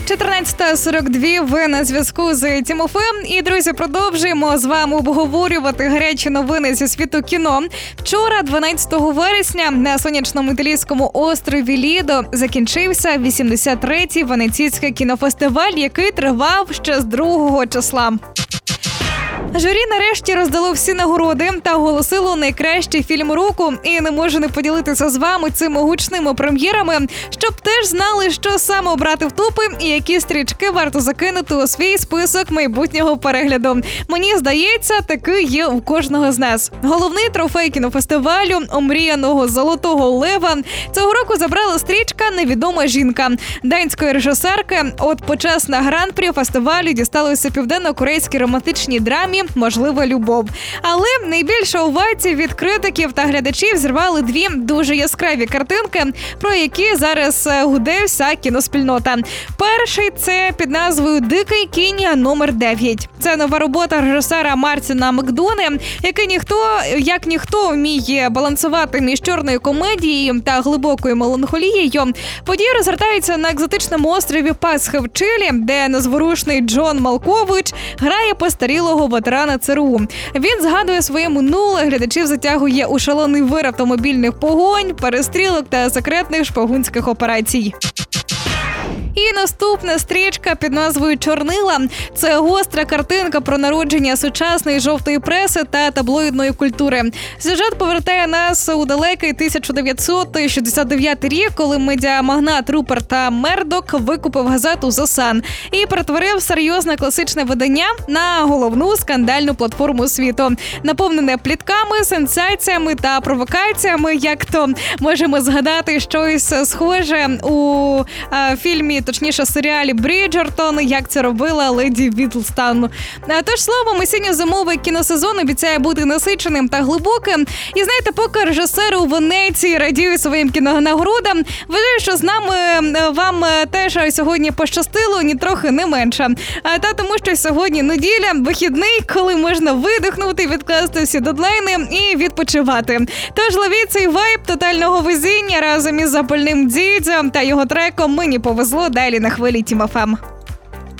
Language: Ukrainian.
14:42, ви на зв'язку з Тімофеєм. І, друзі, продовжуємо з вами обговорювати гарячі новини зі світу кіно. Вчора, 12 вересня, на сонячному італійському острові Лідо закінчився 83-й Венеційський кінофестиваль, який тривав ще з 2 числа. Журі нарешті роздало всі нагороди та оголосило найкращий фільм року. І не можу не поділитися з вами цими гучними прем'єрами, щоб теж знали, що саме обрати в топи і які стрічки варто закинути у свій список майбутнього перегляду. Мені здається, такий є у кожного з нас. Головний трофей кінофестивалю омріяного «Золотого лева» цього року забрала стрічка «Невідома жінка» данської режисерки. От почесне гран-прі фестивалю дісталося південно-корейській романтичній драмі «Можлива любов». Але найбільше овацій від критиків та глядачів зірвали 2 дуже яскраві картинки, про які зараз гуде вся кіноспільнота. Перший – це під назвою «Дикий кінь номер 9». Це нова робота режисера Мартіна Макдоне, який як ніхто вміє балансувати між чорною комедією та глибокою меланхолією. Події розгортаються на екзотичному острові Пасхи в Чилі, де незворушний Джон Малкович грає постарілого ветерана ЦРУ. Він згадує своє минуле, глядачів затягує у шалений вир автомобільних погонь, перестрілок та секретних шпигунських операцій. І наступна стрічка під назвою «Чорнила» – це гостра картинка про народження сучасної жовтої преси та таблоїдної культури. Сюжет повертає нас у далекий 1969 рік, коли медіамагнат Руперт Мердок викупив газету «The Sun» і перетворив серйозне класичне видання на головну скандальну платформу світу, наповнене плітками, сенсаціями та провокаціями, як то можемо згадати щось схоже у фільмі, точніше серіалі «Бріджертон», як це робила леді Вітлстон. Тож, словом, осінньо-зимовий кіносезон обіцяє бути насиченим та глибоким. І знаєте, поки режисери у Венеції радіють своїм кінонагородам, вважаю, що з нами вам теж сьогодні пощастило, нітрохи не менше. Та тому, що сьогодні неділя, вихідний, коли можна видихнути, відкласти всі дедлайни і відпочивати. Тож ловіть цей вайб тотального везіння разом із запальним дідзем та його треком «Мені повезло» далі на хвилі Тім ФМ.